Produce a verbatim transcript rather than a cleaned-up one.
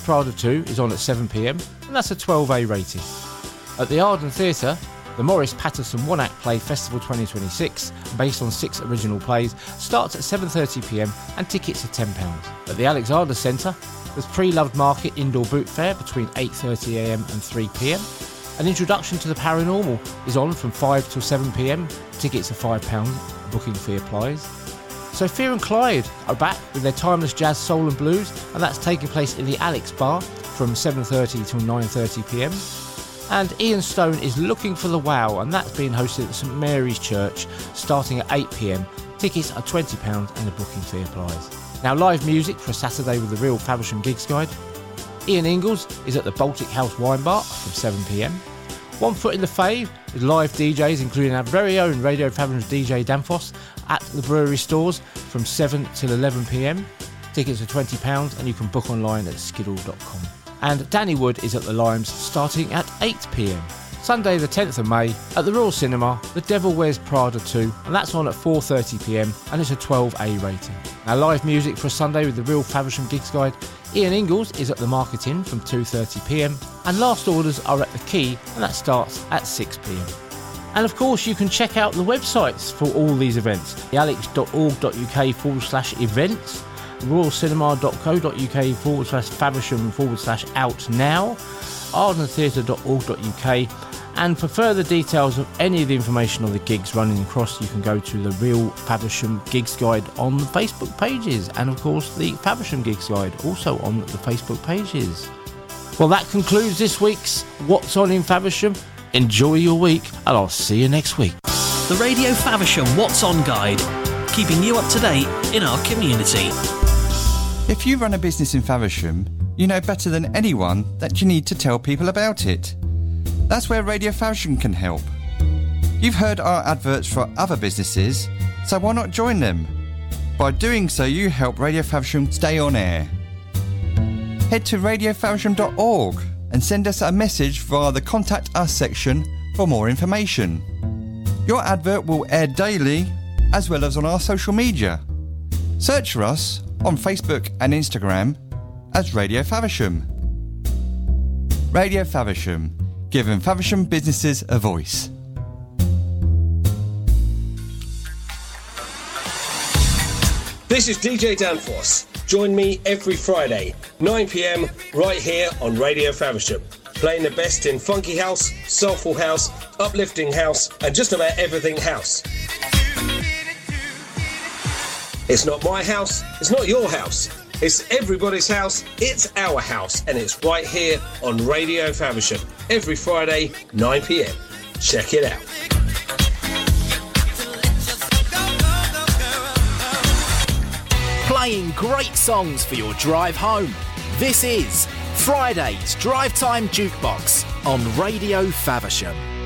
Prada two is on at seven p m and that's a twelve A rating. At the Arden Theatre, the Morris Patterson One Act Play Festival twenty twenty-six, based on six original plays, starts at seven thirty p m and tickets are ten pounds. At the Alexander Centre, there's Pre-Loved Market Indoor Boot Fair between eight thirty a m and three p m. An Introduction to the Paranormal is on from five till seven p m. Tickets are five pounds, booking fee applies. Sophia and Clyde are back with their timeless jazz, soul and blues, and that's taking place in the Alex Bar from seven thirty till nine thirty p m. And Ian Stone is Looking for the Wow, and that's being hosted at St Mary's Church starting at eight p m. Tickets are twenty pounds and a booking fee applies. Now, live music for a Saturday with the Real Faversham Gigs Guide. Ian Ingalls is at the Baltic House Wine Bar from seven p m. One Foot in the Fave with live D Js, including our very own Radio Faversham's D J Danfoss at the brewery stores from seven till eleven p m. Tickets are twenty pounds and you can book online at skiddle dot com. And Danny Wood is at the Limes starting at eight p m. Sunday the tenth of May at the Royal Cinema, The Devil Wears Prada two, and that's on at four thirty p m and it's a twelve A rating. Now, live music for a Sunday with the Real Faversham Gigs Guide. Ian Ingalls is at the Market Inn from two thirty p m and last orders are at the Quay and that starts at six p m. And of course you can check out the websites for all these events, the alex dot org dot u k forward slash events, royal cinema dot co dot u k forward slash faversham forward slash out now, arden theatre dot org dot u k, and for further details of any of the information on the gigs running across, you can go to the Real Faversham Gigs Guide on the Facebook pages, and of course the Faversham Gigs Guide also on the Facebook pages. Well, that concludes this week's What's On in Faversham. Enjoy your week and I'll see you next week. The Radio Faversham What's On Guide, keeping you up to date in our community. If you run a business in Faversham, you know better than anyone that you need to tell people about it. That's where Radio Faversham can help. You've heard our adverts for other businesses, so why not join them? By doing so, you help Radio Faversham stay on air. Head to radio faversham dot org and send us a message via the Contact Us section for more information. Your advert will air daily as well as on our social media. Search for us on Facebook and Instagram as Radio Faversham. Radio Faversham, giving Faversham businesses a voice. This is D J Danfoss. Join me every Friday, nine p m, right here on Radio Faversham, playing the best in funky house, soulful house, uplifting house, and just about everything house. It's not my house, it's not your house, it's everybody's house, it's our house, and it's right here on Radio Faversham, every Friday, nine p m. Check it out. Playing great songs for your drive home. This is Friday's Drive Time Jukebox on Radio Faversham.